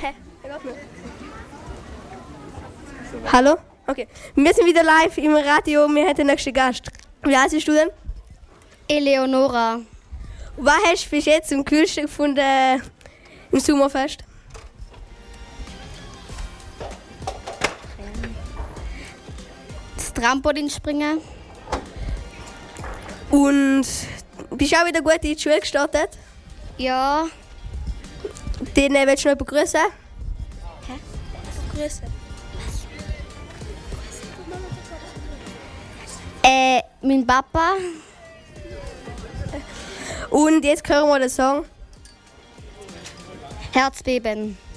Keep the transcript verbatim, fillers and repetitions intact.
Hä? Hallo? Okay. Wir sind wieder live im Radio. Wir haben den nächsten Gast. Wie heißt du denn? Eleonora. Was hast du bis jetzt im Kühlschrank gefunden äh, im Sommerfest? Das Trampolinspringen. Und bist du auch wieder gut in die Schule gestartet? Ja. Den äh, willst du noch begrüßen? Hä? Begrüßen. Äh, mein Papa. Und jetzt hören wir den Song. Herzbeben.